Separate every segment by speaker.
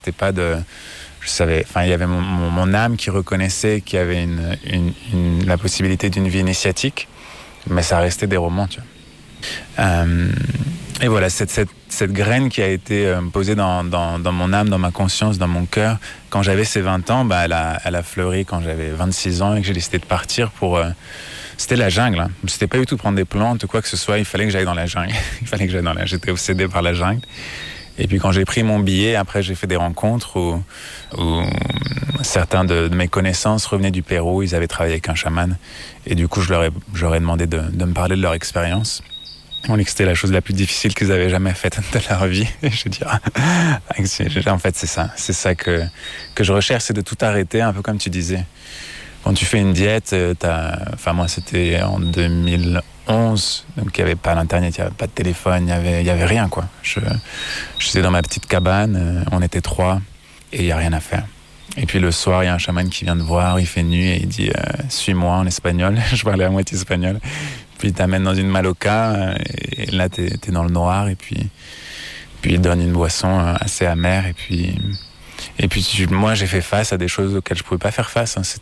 Speaker 1: C'était pas de... Je savais, enfin, il y avait mon âme qui reconnaissait qu'il y avait la possibilité d'une vie initiatique, mais ça restait des romans, tu vois. Et voilà, cette graine qui a été posée dans mon âme, dans ma conscience, dans mon cœur, quand j'avais ces 20 ans, elle a fleuri quand j'avais 26 ans et que j'ai décidé de partir pour... C'était la jungle, hein. C'était pas du tout prendre des plantes ou quoi que ce soit, il fallait que j'aille dans la jungle. J'étais obsédé par la jungle. Et puis quand j'ai pris mon billet, après j'ai fait des rencontres où certains de mes connaissances revenaient du Pérou, ils avaient travaillé avec un chaman. Et du coup, je leur ai demandé de me parler de leur expérience. On dit que c'était la chose la plus difficile qu'ils avaient jamais faite de leur vie. Et je dis, en fait, c'est ça que je recherche, c'est de tout arrêter, un peu comme tu disais. Quand tu fais une diète, moi c'était en 2011, donc il n'y avait pas l'internet, il n'y avait pas de téléphone, il y avait rien, quoi. J'étais dans ma petite cabane, on était 3 et il n'y a rien à faire. Et puis le soir, il y a un chaman qui vient te voir, il fait nuit et il dit suis-moi en espagnol. Je parlais à moitié espagnol. Puis il t'amène dans une maloca et là t'es dans le noir et puis il te donne une boisson assez amère et puis moi j'ai fait face à des choses auxquelles je pouvais pas faire face, hein.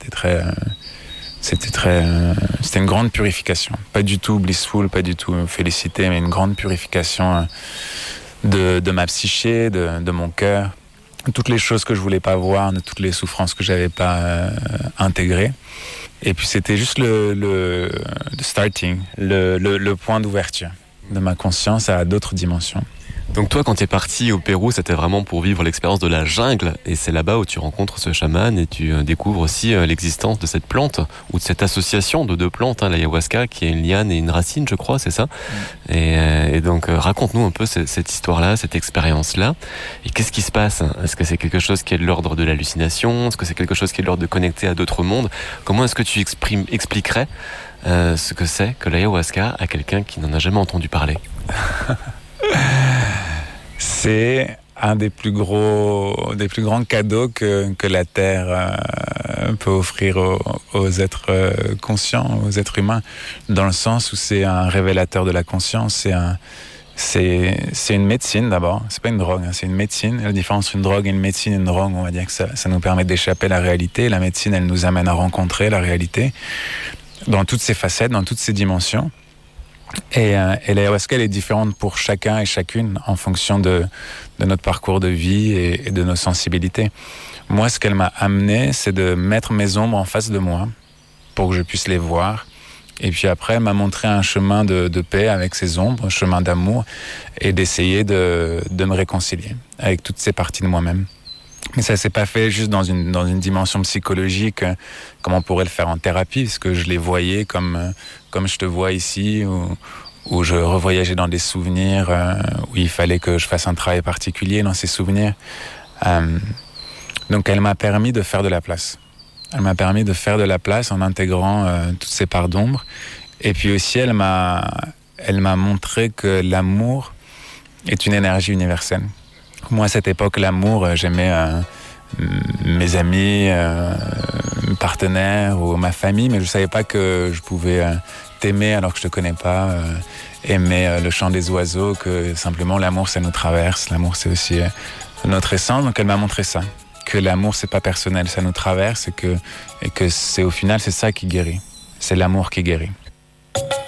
Speaker 1: C'était une grande purification, pas du tout blissful, pas du tout félicité, mais une grande purification de ma psyché, de mon cœur, toutes les choses que je voulais pas voir, de toutes les souffrances que j'avais pas intégrées. Et puis c'était juste le starting, le point d'ouverture de ma conscience à d'autres dimensions.
Speaker 2: Donc toi, quand tu es parti au Pérou, c'était vraiment pour vivre l'expérience de la jungle, et c'est là-bas où tu rencontres ce chaman et tu découvres aussi l'existence de cette plante, ou de cette association de 2 plantes, hein, l'ayahuasca qui est une liane et une racine, je crois, c'est ça. Et donc raconte-nous un peu cette histoire-là, cette expérience-là, et qu'est-ce qui se passe? Est-ce que c'est quelque chose qui est de l'ordre de l'hallucination? Est-ce que c'est quelque chose qui est de l'ordre de connecter à d'autres mondes? Comment est-ce que tu expliquerais ce que c'est que l'ayahuasca à quelqu'un qui n'en a jamais entendu parler?
Speaker 1: C'est un des plus grands cadeaux que la Terre peut offrir aux êtres conscients, aux êtres humains, dans le sens où c'est un révélateur de la conscience. C'est une médecine d'abord, c'est pas une drogue, hein, c'est une médecine. La différence entre une drogue et une médecine, une drogue, on va dire que ça nous permet d'échapper à la réalité. La médecine, elle nous amène à rencontrer la réalité dans toutes ses facettes, dans toutes ses dimensions. Et l'ayahuasca, elle est différente pour chacun et chacune en fonction de notre parcours de vie et de nos sensibilités. Moi, ce qu'elle m'a amené, c'est de mettre mes ombres en face de moi pour que je puisse les voir. Et puis après, elle m'a montré un chemin de paix avec ces ombres, un chemin d'amour, et d'essayer de me réconcilier avec toutes ces parties de moi-même. Mais ça s'est pas fait juste dans une dimension psychologique, comme on pourrait le faire en thérapie, parce que je les voyais comme je te vois ici, où je revoyageais dans des souvenirs, où il fallait que je fasse un travail particulier dans ces souvenirs. Donc elle m'a permis de faire de la place. Elle m'a permis de faire de la place en intégrant toutes ces parts d'ombre. Et puis aussi, elle m'a montré que l'amour est une énergie universelle. Moi, à cette époque, l'amour, j'aimais mes amis, mes partenaires ou ma famille, mais je ne savais pas que je pouvais t'aimer alors que je ne te connais pas, aimer le chant des oiseaux, que simplement l'amour, ça nous traverse. L'amour, c'est aussi notre essence. Donc, elle m'a montré ça, que l'amour, c'est pas personnel, ça nous traverse et que c'est au final, c'est ça qui guérit. C'est l'amour qui guérit.